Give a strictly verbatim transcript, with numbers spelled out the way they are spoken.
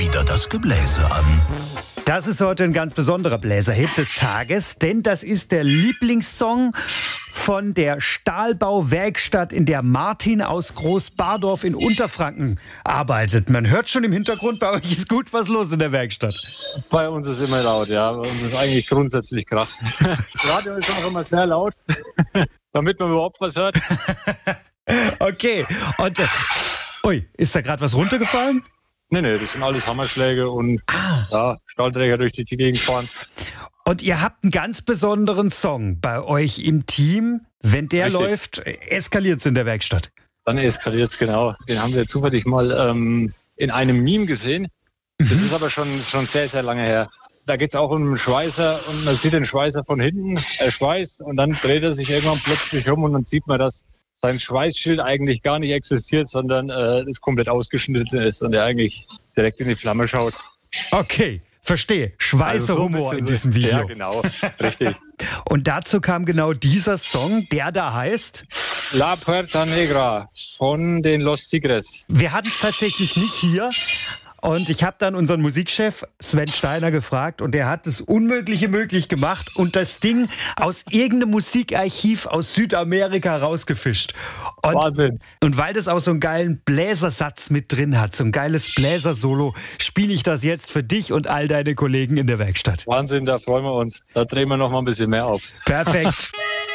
wieder das Gebläse an. Das ist heute ein ganz besonderer Bläserhit des Tages, denn das ist der Lieblingssong von der Stahlbauwerkstatt, in der Martin aus Großbardorf in Unterfranken arbeitet. Man hört schon im Hintergrund, bei euch ist gut was los in der Werkstatt. Bei uns ist immer laut, ja. Bei uns ist eigentlich grundsätzlich Krach. Das Radio ist auch immer sehr laut, damit man überhaupt was hört. Okay, und äh, ui, ist da gerade was runtergefallen? Nee, nee, das sind alles Hammerschläge und Ah. ja, Stahlträger durch die Gegend fahren. Und ihr habt einen ganz besonderen Song bei euch im Team. Wenn der Richtig. läuft, eskaliert es in der Werkstatt. Dann eskaliert es, genau. Den haben wir zufällig mal ähm, in einem Meme gesehen. Das ist aber schon, schon sehr, sehr lange her. Da geht es auch um einen Schweißer und man sieht den Schweißer von hinten, er schweißt und dann dreht er sich irgendwann plötzlich um und dann sieht man, dass sein Schweißschild eigentlich gar nicht existiert, sondern äh, das komplett ausgeschnitten ist und er eigentlich direkt in die Flamme schaut. Okay, verstehe. Schweißerhumor Also so ein in bisschen diesem so- Video. Ja, genau, richtig. Und dazu kam genau dieser Song, der da heißt. La Puerta Negra von den Los Tigres. Wir hatten es tatsächlich nicht hier. Und ich habe dann unseren Musikchef Sven Steiner gefragt und der hat das Unmögliche möglich gemacht und das Ding aus irgendeinem Musikarchiv aus Südamerika rausgefischt. Und, Wahnsinn. und weil das auch so einen geilen Bläsersatz mit drin hat, so ein geiles Bläsersolo, spiele ich das jetzt für dich und all deine Kollegen in der Werkstatt. Wahnsinn, da freuen wir uns. Da drehen wir noch mal ein bisschen mehr auf. Perfekt.